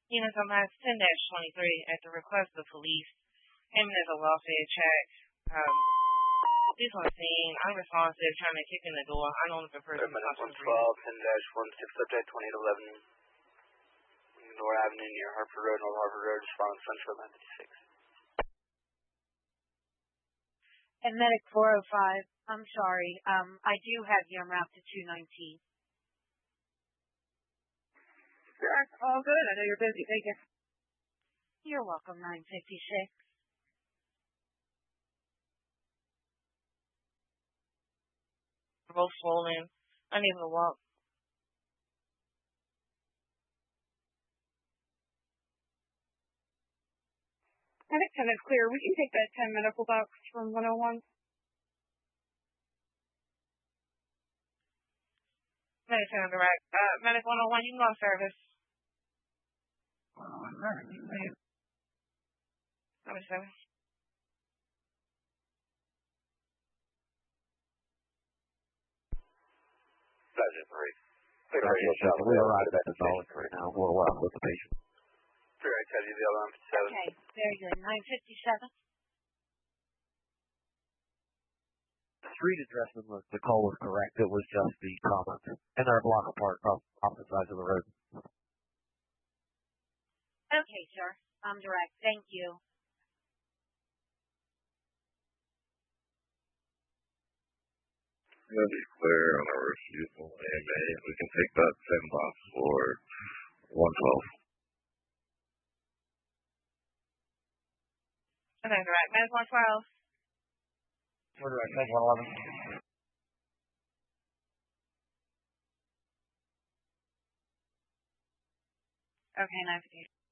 Units on Mass 10-23 at the request of police, aiming as a welfare check. Police on scene, unresponsive, trying to kick in the door, unknown if the person is Minutes 112, 10-16, subject 2811, North Avenue near Harper Road, North Harper Road, responding Central 956. And Medic 405, I'm sorry, I do have your map to 219. Sure, all good. I know you're busy. Thank you. You're welcome, 956. Both swollen, unable to walk. Medic 10 is clear. We can take that 10 medical box from 101. Medic 10 direct. Medic 101, you can go on service. Number 7. Sergeant 3. We arrived at the knowledge right now. We'll with the patient. Direct, have you the other 7? Okay, very good. 957. Street address in the call was correct. It was just the comment. And they're a block apart off the sides of the road. Okay, sir. I'm direct. Thank you. That'll be clear on our refusal AMA. We can take that 10 box for 112. Okay, direct. Medic 112. We're direct. Medic 111. Okay, 958.